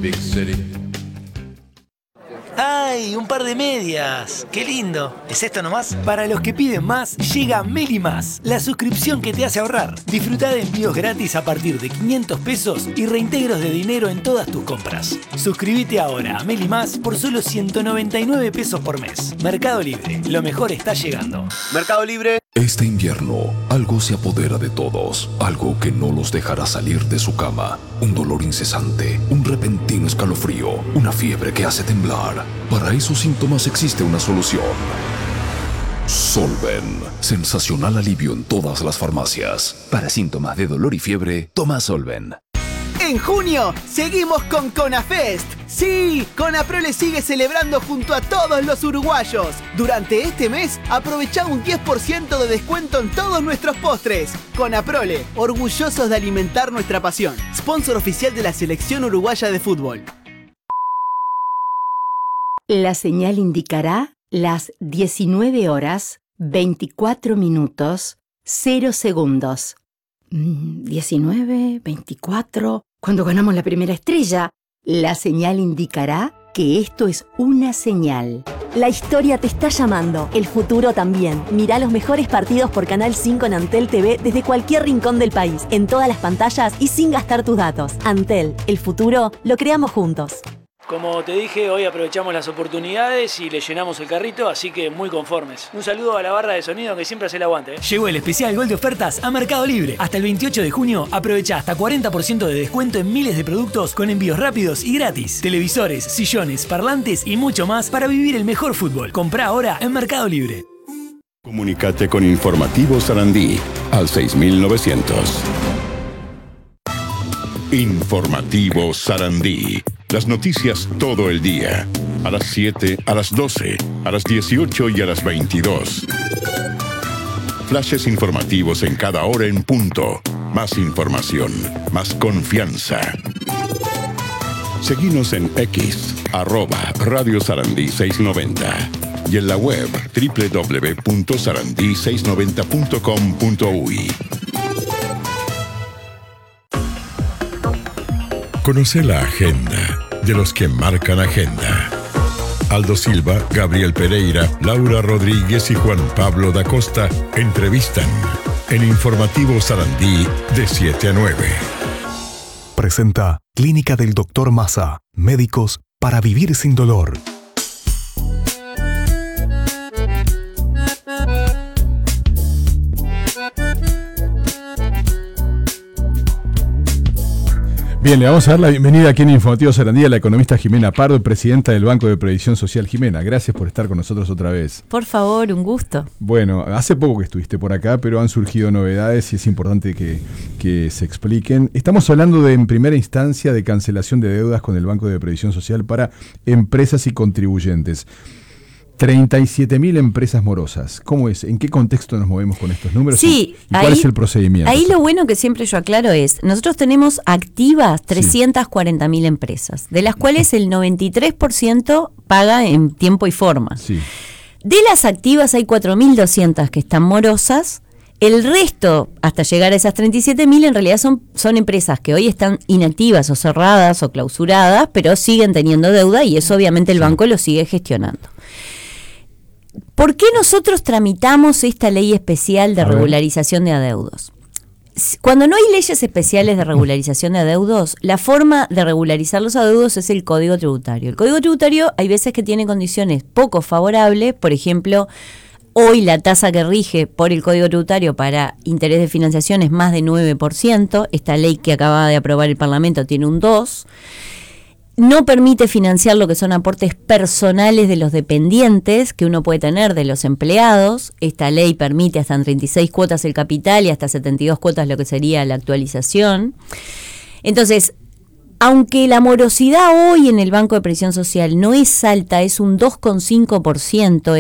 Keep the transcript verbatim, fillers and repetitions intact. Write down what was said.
big city. ¡Ay, un par de medias! ¡Qué lindo! ¿Es esto nomás? Para los que piden más, llega Meli Más, la suscripción que te hace ahorrar. Disfruta de envíos gratis a partir de quinientos pesos y reintegros de dinero en todas tus compras. Suscríbete ahora a Meli Más por solo ciento noventa y nueve pesos por mes. Mercado Libre, lo mejor está llegando. Mercado Libre. Este invierno, algo se apodera de todos, algo que no los dejará salir de su cama. Un dolor incesante, un repentino escalofrío, una fiebre que hace temblar. Para esos síntomas existe una solución. Solven, sensacional alivio en todas las farmacias. Para síntomas de dolor y fiebre, toma Solven. En junio, seguimos con CONAFEST. Sí, Conaprole sigue celebrando junto a todos los uruguayos. Durante este mes, aprovecha un diez por ciento de descuento en todos nuestros postres. Conaprole, orgullosos de alimentar nuestra pasión. Sponsor oficial de la Selección Uruguaya de Fútbol. La señal indicará las diecinueve horas, veinticuatro minutos, cero segundos. diecinueve, veinticuatro... Cuando ganamos la primera estrella, la señal indicará que esto es una señal. La historia te está llamando, el futuro también. Mirá los mejores partidos por Canal cinco en Antel T V desde cualquier rincón del país, en todas las pantallas y sin gastar tus datos. Antel, el futuro lo creamos juntos. Como te dije, hoy aprovechamos las oportunidades y le llenamos el carrito, así que muy conformes. Un saludo a la barra de sonido que siempre hace el aguante, ¿eh? Llegó el especial Gol de ofertas a Mercado Libre. Hasta el veintiocho de junio, aprovecha hasta cuarenta por ciento de descuento en miles de productos con envíos rápidos y gratis. Televisores, sillones, parlantes y mucho más para vivir el mejor fútbol. Comprá ahora en Mercado Libre. Comunicate con Informativo Sarandí al seis mil novecientos. Informativo Sarandí. Las noticias todo el día. A las siete, a las doce, a las dieciocho y a las veintidós. Flashes informativos en cada hora en punto. Más información, más confianza. Seguinos en X, arroba Radio Sarandí seiscientos noventa. Y en la web doble u doble u doble u punto sarandí seiscientos noventa punto com punto uy. Conoce la agenda de los que marcan agenda. Aldo Silva, Gabriel Pereira, Laura Rodríguez y Juan Pablo da Costa entrevistan en Informativo Sarandí de siete a nueve. Presenta Clínica del Doctor Maza. Médicos para vivir sin dolor. Bien, le vamos a dar la bienvenida aquí en Informativo Sarandí a la economista Jimena Pardo, presidenta del Banco de Previsión Social. Jimena, gracias por estar con nosotros otra vez. Por favor, un gusto. Bueno, hace poco que estuviste por acá, pero han surgido novedades y es importante que, que se expliquen. Estamos hablando de, en primera instancia, de cancelación de deudas con el Banco de Previsión Social para empresas y contribuyentes. treinta y siete mil empresas morosas. ¿Cómo es? ¿En qué contexto nos movemos con estos números? Sí, ¿Y cuál ahí, es el procedimiento? Ahí lo bueno que siempre yo aclaro es, nosotros tenemos activas trescientas cuarenta mil empresas, de las cuales el noventa y tres por ciento paga en tiempo y forma. Sí. De las activas hay cuatro mil doscientas que están morosas. El resto, hasta llegar a esas treinta y siete mil, en realidad son, son empresas que hoy están inactivas o cerradas o clausuradas, pero siguen teniendo deuda y eso obviamente el banco lo sigue gestionando. ¿Por qué nosotros tramitamos esta ley especial de regularización de adeudos? Cuando no hay leyes especiales de regularización de adeudos, la forma de regularizar los adeudos es el Código Tributario. El Código Tributario hay veces que tiene condiciones poco favorables, por ejemplo, hoy la tasa que rige por el Código Tributario para interés de financiación es más de nueve por ciento, esta ley que acaba de aprobar el Parlamento tiene un dos por ciento. No permite financiar lo que son aportes personales de los dependientes que uno puede tener de los empleados. Esta ley permite hasta en treinta y seis cuotas el capital y hasta setenta y dos cuotas lo que sería la actualización. Entonces, aunque la morosidad hoy en el Banco de Previsión Social no es alta, es un dos coma cinco por ciento,